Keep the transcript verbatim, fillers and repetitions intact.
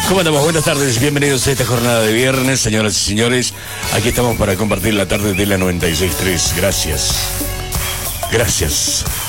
¿Cómo andamos? Buenas tardes, bienvenidos a esta jornada de viernes, señoras y señores. Aquí estamos para compartir la tarde de la noventa y seis punto tres. Gracias. Gracias.